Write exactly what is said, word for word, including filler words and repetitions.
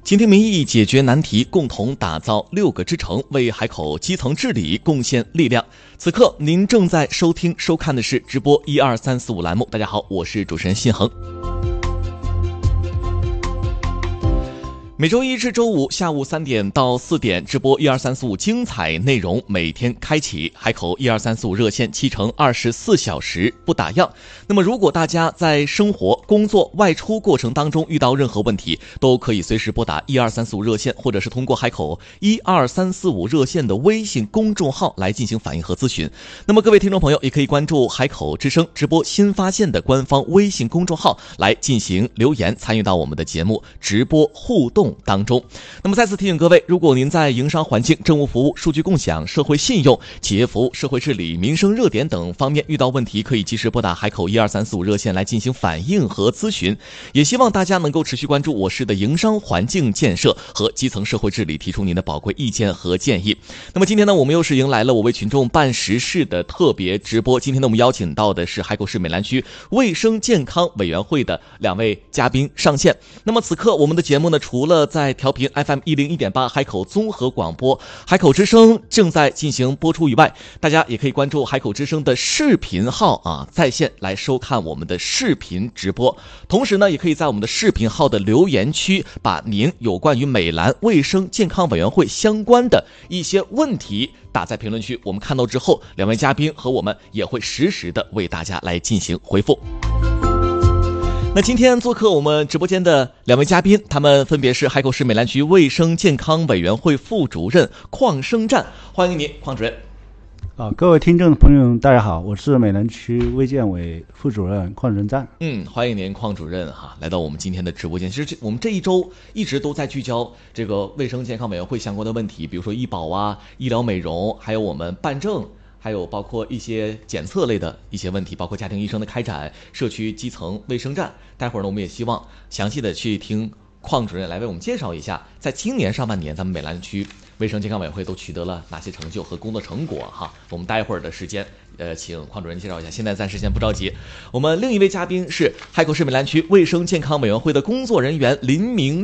倾听民意，解决难题，共同打造六个之城，为海口基层治理贡献力量。此刻您正在收听收看的是直播一二三四五栏目。大家好，我是主持人信恒。每周一至周五下午三点到四点直播一二三四五精彩内容，每天开启海口一二三四五热线，七乘二十四小时不打烊。那么如果大家在生活、工作、外出过程当中遇到任何问题，都可以随时拨打一二三四五热线，或者是通过海口一二三四五热线的微信公众号来进行反映和咨询。那么各位听众朋友也可以关注海口之声直播新发现的官方微信公众号来进行留言，参与到我们的节目直播互动当中。那么再次提醒各位，如果您在营商环境、政务服务、数据共享、社会信用、企业服务、社会治理、民生热点等方面遇到问题，可以及时拨打海口一二三四五热线来进行反映和咨询。也希望大家能够持续关注我市的营商环境建设和基层社会治理，提出您的宝贵意见和建议。那么今天呢，我们又是迎来了我为群众办实事的特别直播。今天呢，我们邀请到的是海口市美兰区卫生健康委员会的两位嘉宾上线。那么此刻我们的节目呢，除了在调频 F M 一零一点八 海口综合广播海口之声正在进行播出以外，大家也可以关注海口之声的视频号啊，在线来收看我们的视频直播。同时呢，也可以在我们的视频号的留言区，把您有关于美兰卫生健康委员会相关的一些问题打在评论区，我们看到之后，两位嘉宾和我们也会实时的为大家来进行回复。那今天做客我们直播间的两位嘉宾，他们分别是海口市美兰区卫生健康委员会副主任邝生战，欢迎您，邝主任。 啊，各位听众朋友大家好，我是美兰区卫健委副主任邝生战。 嗯，欢迎您邝主任哈，来到我们今天的直播间。其实我们这一周一直都在聚焦这个卫生健康委员会相关的问题，比如说医保啊、医疗美容，还有我们办证，还有包括一些检测类的一些问题，包括家庭医生的开展、社区基层卫生站。待会儿呢，我们也希望详细的去听邝主任来为我们介绍一下，在今年上半年咱们美兰区卫生健康委员会都取得了哪些成就和工作成果哈。我们待会儿的时间呃，请邝主任介绍一下，现在暂时先不着急。我们另一位嘉宾是海口市美兰区卫生健康委员会的工作人员林明